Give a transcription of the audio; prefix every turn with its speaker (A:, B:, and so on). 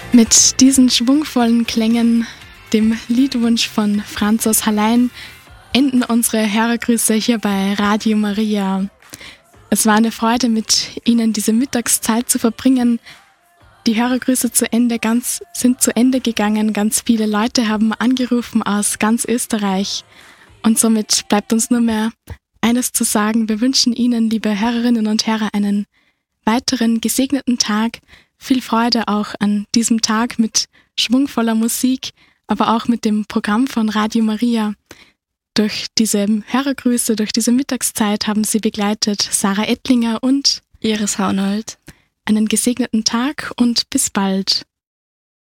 A: Mit diesen schwungvollen Klängen, dem Liedwunsch von Franz aus Hallein, enden unsere Hörergrüße hier bei Radio Maria. Es war eine Freude, mit Ihnen diese Mittagszeit zu verbringen. Die Hörergrüße sind zu Ende gegangen. Ganz viele Leute haben angerufen aus ganz Österreich. Und somit bleibt uns nur mehr eines zu sagen. Wir wünschen Ihnen, liebe Hörerinnen und Hörer, einen weiteren gesegneten Tag. Viel Freude auch an diesem Tag mit schwungvoller Musik, aber auch mit dem Programm von Radio Maria. Durch diese Hörergrüße, durch diese Mittagszeit haben Sie begleitet Sarah Ettlinger und
B: Iris Haunold.
A: Einen gesegneten Tag und bis bald.